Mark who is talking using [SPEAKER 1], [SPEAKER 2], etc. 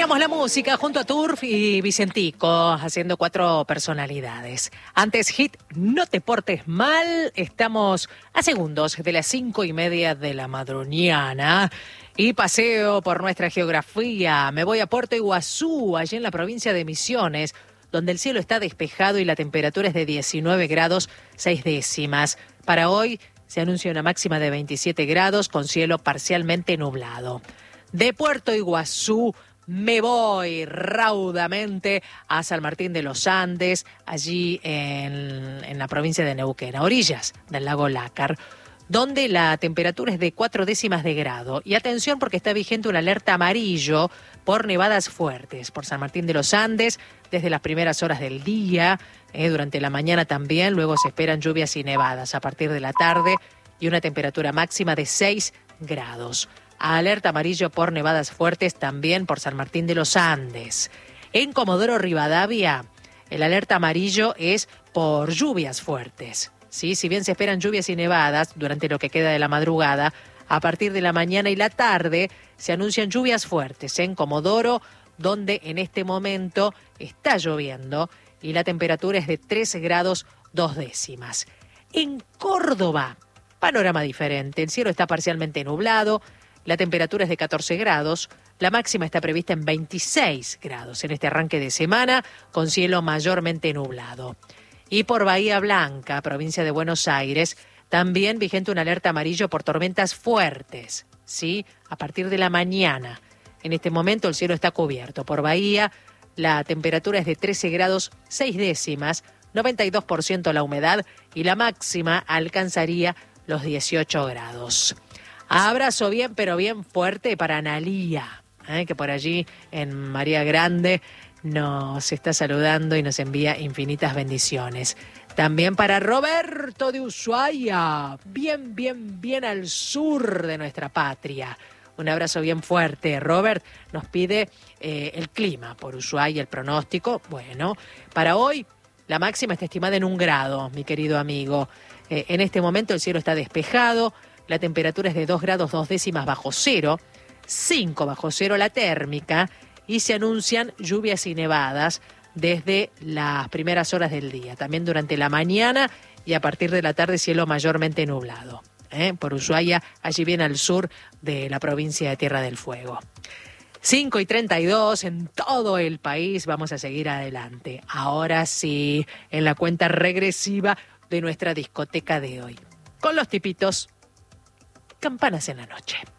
[SPEAKER 1] Cambiamos la música junto a Turf y Vicentico, haciendo 4 personalidades. Antes hit No te portes mal, estamos a segundos de las 5:30 de la madrugada. Y paseo por nuestra geografía. Me voy a Puerto Iguazú, allí en la provincia de Misiones, donde el cielo está despejado y la temperatura es de 19 grados 6 décimas. Para hoy se anuncia una máxima de 27 grados con cielo parcialmente nublado. De Puerto Iguazú me voy raudamente a San Martín de los Andes, allí en la provincia de Neuquén, a orillas del lago Lácar, donde la temperatura es de 4 décimas de grado. Y atención porque está vigente una alerta amarillo por nevadas fuertes por San Martín de los Andes desde las primeras horas del día, durante la mañana también, luego se esperan lluvias y nevadas a partir de la tarde y una temperatura máxima de 6 grados. Alerta amarillo por nevadas fuertes también por San Martín de los Andes. En Comodoro Rivadavia, el alerta amarillo es por lluvias fuertes. ¿Sí? Si bien se esperan lluvias y nevadas durante lo que queda de la madrugada, a partir de la mañana y la tarde se anuncian lluvias fuertes en Comodoro, donde en este momento está lloviendo y la temperatura es de 13 grados 2 décimas. En Córdoba, panorama diferente. El cielo está parcialmente nublado. La temperatura es de 14 grados, la máxima está prevista en 26 grados en este arranque de semana, con cielo mayormente nublado. Y por Bahía Blanca, provincia de Buenos Aires, también vigente una alerta amarillo por tormentas fuertes, ¿sí? A partir de la mañana. En este momento el cielo está cubierto. Por Bahía, la temperatura es de 13 grados 6 décimas, 92% la humedad y la máxima alcanzaría los 18 grados. Abrazo bien, pero bien fuerte para Analía, que por allí en María Grande nos está saludando y nos envía infinitas bendiciones. También para Roberto de Ushuaia, bien al sur de nuestra patria. Un abrazo bien fuerte. Robert nos pide el clima por Ushuaia, el pronóstico. Bueno, para hoy la máxima está estimada en 1 grado, mi querido amigo. En este momento el cielo está despejado. La temperatura es de 2 grados 2 décimas bajo cero, 5 bajo cero la térmica y se anuncian lluvias y nevadas desde las primeras horas del día. También durante la mañana y a partir de la tarde cielo mayormente nublado. Por Ushuaia, allí bien al sur de la provincia de Tierra del Fuego. 5:32 en todo el país. Vamos a seguir adelante. Ahora sí, en la cuenta regresiva de nuestra discoteca de hoy. Con los tipitos. Campanas en la noche.